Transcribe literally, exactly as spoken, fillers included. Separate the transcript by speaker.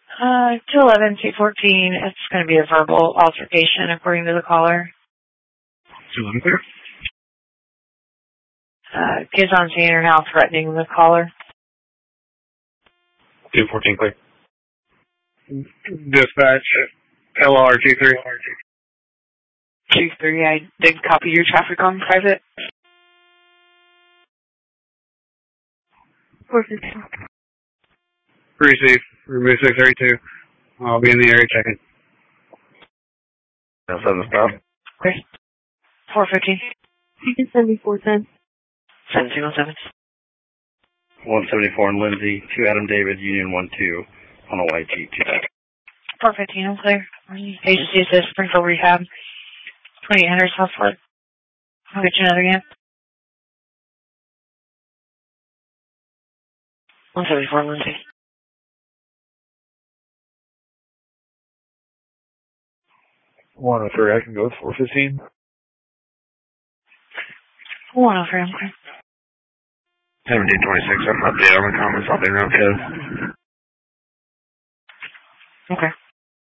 Speaker 1: Uh, two eleven, two fourteen, it's going to be a verbal altercation according to the caller.
Speaker 2: two eleven clear.
Speaker 1: Uh, kids on scene are now threatening the caller.
Speaker 2: two fourteen clear. Dispatch, L R two three.
Speaker 1: two three, I did copy your traffic on private. four fifteen.
Speaker 2: Receive, remove six thirty-two. I'll be in the area checking. seven stop.
Speaker 1: Okay. four fifteen.
Speaker 3: seventy-four ten.
Speaker 1: seventeen oh seven.
Speaker 4: one seventy-four in Lindsay, two Adam David, Union one two, on a white Jeep.
Speaker 1: four fifteen, I'm clear. Agency says Springfield Rehab. twenty-eight hundred Southwood. I'll get you another again. one seventy-four Lindsay.
Speaker 2: one oh three, I can go with four fifteen.
Speaker 1: one oh three, I'm clear.
Speaker 2: seventeen twenty-six, I'm updated on the comments, I'll be around code.
Speaker 1: Okay.